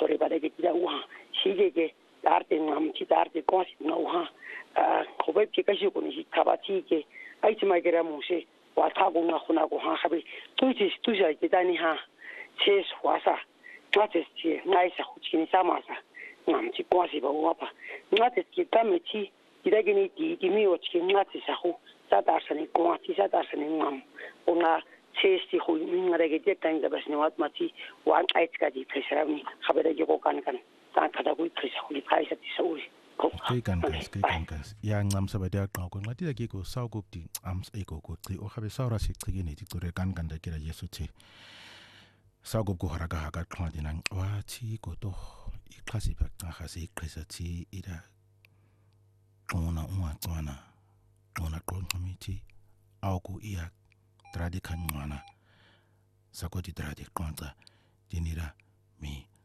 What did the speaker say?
gore ba le ke tla uha shige darte ngam ti darte kosi na uha go be ke ka se go ni tabati ke ai tsima ke ra mose wa tha go nga gona go ha gabe tu ja ke tani ha ses wasa tlatse ti ngai sa go tsini sa masa ngam ti kosi ba wa pa ngate ke tameti ida ke ni ti mi o tsini ngate sa go sa ta sa ni ko ti sa ta sa ni ngam ona sesti go ngare ke te tang da basne wat mati wa ai tsaka di presarami gabe ke go kan ta kada go itrisa go ipaisa ti sa uri ke kankas ya ncamsa bade aqaqo nqatila ke go sa go di ams ego go qi o gabe sa ora se qikene di tsore kan da ke la yesu the sa go go haraka ha ka qhadi nang wa thi go to iqhasi ba xa se iqhisa thi ida ona ungaqwana ona qonqamithi awku iya tradi kanqwana sa go di tradi qonqa dinira mi